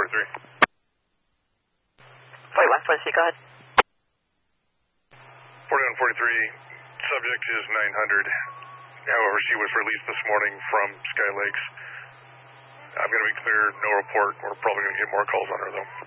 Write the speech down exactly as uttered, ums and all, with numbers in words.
forty-three. forty-one forty-three, go ahead. forty-one forty-three, subject is nine hundred. However, she was released this morning from Sky Lakes. I'm going to be clear, no report. We're probably going to get more calls on her, though.